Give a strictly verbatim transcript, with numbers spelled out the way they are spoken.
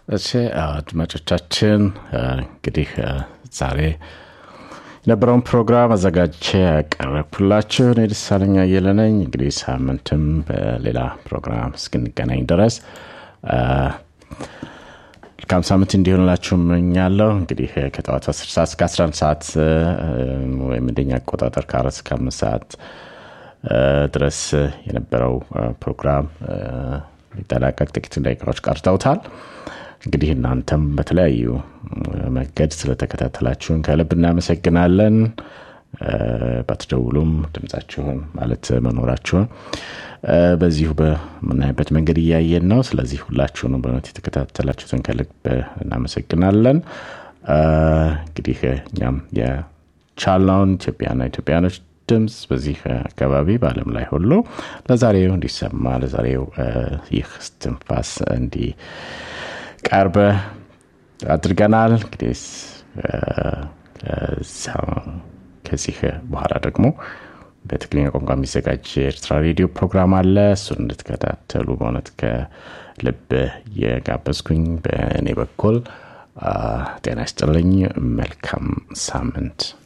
እሺ አድማጮቻችን እንግዲህ ዛሬ የነበረውን ፕሮግራም አዘጋጅቼ ያቀረብኩላችሁ እኔ ደሳለኝ አየለ ነኝ። እንግዲህ ሳምንትም በሌላ ፕሮግራም እስክንገናኝ ድረስ መልካም ሳምንት እንዲሆንላችሁ እመኛለሁ። እንግዲህ ከጠዋቱ አስር ሰዓት እስከ አስራ አንድ ሰዓት ወይም እንደኛ አቆጣጠር ከአራት እስከ አምስት ሰዓት ድረስ የነበረው ፕሮግራም ሊጠናቀቅ ጥቂት ደቂቃዎች ቀርተውታል። እንግዲህ እናንተም በተለያዩ መንገድ ስለተከታተላችሁን ከልብ እናመሰግናለን። ባትደውሉም ድምጻችሁን ማለት መኖራችሁን በዚሁ በመናይበት መንገድ እያየን ነው። ስለዚህ ሁላችሁንም በእውነት የተከታተላችሁትን ከልብ እናመሰግናለን። እንግዲህ እኛም የቻልነውን ኢትዮጵያና ኢትዮጵያኖች ድምጽ በዚህ አካባቢ በዓለም ላይ ሁሉ ለዛሬው እንዲሰማ ለዛሬው ይህ ትንፋስ እንዲ ቀርበ አድርገናል። እንግዲህ ከዚህ በኋላ ደግሞ በትግርኛ ቋንቋ የሚዘጋጅ ኤርትራ ሬዲዮ ፕሮግራም አለ። እሱን እንድትከታተሉ በእውነት ከልብ የጋበዝኩኝ በእኔ በኩል ጤና ይስጥልኝ። መልካም ሳምንት።